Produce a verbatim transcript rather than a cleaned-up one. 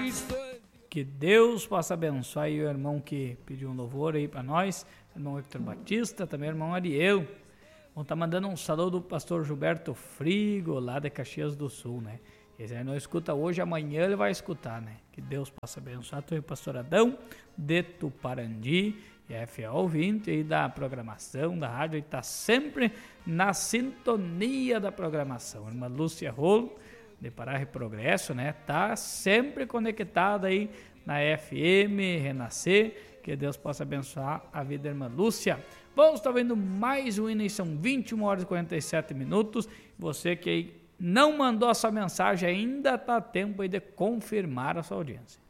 Que Deus possa abençoar aí o irmão que pediu um louvor aí para nós, irmão Hector Batista, também o irmão Ariel. Vão estar mandando um saludo do pastor Gilberto Frigo, lá de Caxias do Sul, né? Esse aí não escuta hoje, amanhã ele vai escutar, né? Que Deus possa abençoar. Tu e o pastor Adão, de Tuparandi, e é fiel ouvinte aí da programação da rádio, e está sempre na sintonia da programação. A irmã Lúcia Rolo, de Pará e Progresso, né? Tá sempre conectada aí na F M Renascer. Que Deus possa abençoar a vida da irmã Lúcia. Bom, está vendo mais um hino, são vinte e uma horas e quarenta e sete minutos. Você que aí não mandou a sua mensagem, ainda está tempo aí de confirmar a sua audiência.